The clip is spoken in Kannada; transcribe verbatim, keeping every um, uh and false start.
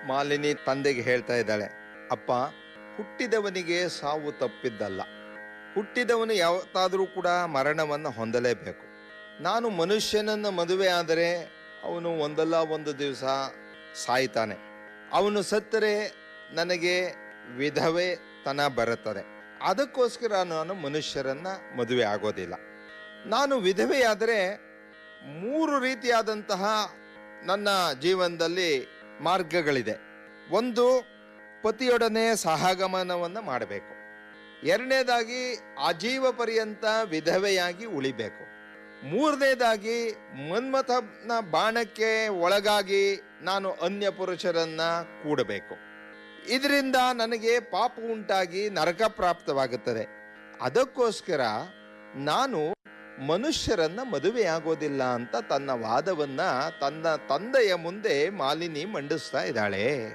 ಮಾಲಿನಿ ತಂದೆಗೆ ಹೇಳ್ತಾ ಇದ್ದಾಳೆ, ಅಪ್ಪ, ಹುಟ್ಟಿದವನಿಗೆ ಸಾವು ತಪ್ಪಿದ್ದಲ್ಲ. ಹುಟ್ಟಿದವನು ಯಾವತ್ತಾದರೂ ಕೂಡ ಮರಣವನ್ನು ಹೊಂದಲೇಬೇಕು. ನಾನು ಮನುಷ್ಯನನ್ನು ಮದುವೆ ಆದರೆ ಅವನು ಒಂದಲ್ಲ ಒಂದು ದಿವಸ ಸಾಯ್ತಾನೆ. ಅವನು ಸತ್ತರೆ ನನಗೆ ವಿಧವೆತನ ಬರುತ್ತದೆ. ಅದಕ್ಕೋಸ್ಕರ ನಾನು ಮನುಷ್ಯರನ್ನ ಮದುವೆ ಆಗೋದಿಲ್ಲ. ನಾನು ವಿಧವೆಯಾದರೆ ಮೂರು ರೀತಿಯಾದಂತಹ ನನ್ನ ಜೀವನದಲ್ಲಿ ಮಾರ್ಗಗಳಿದೆ. ಒಂದು, ಪತಿಯೊಡನೆ ಸಹಗಮನವನ್ನು ಮಾಡಬೇಕು. ಎರಡನೇದಾಗಿ ಆಜೀವ ಪರ್ಯಂತ ವಿಧವೆಯಾಗಿ ಉಳಿಬೇಕು. ಮೂರನೇದಾಗಿ ಮನ್ಮಥನ ಬಾಣಕ್ಕೆ ಒಳಗಾಗಿ ನಾನು ಅನ್ಯ ಪುರುಷರನ್ನ ಕೂಡಬೇಕು. ಇದರಿಂದ ನನಗೆ ಪಾಪ ಉಂಟಾಗಿ ನರಕ ಪ್ರಾಪ್ತವಾಗುತ್ತದೆ. ಅದಕ್ಕೋಸ್ಕರ ನಾನು ಮನುಷ್ಯರನ್ನ ಮದುವೆಯಾಗೋದಿಲ್ಲ ಅಂತ ತನ್ನ ವಾದವನ್ನ ತನ್ನ ತಂದೆಯ ಮುಂದೆ ಮಾಲಿನಿ ಮಂಡಿಸ್ತಾ ಇದ್ದಾಳೆ.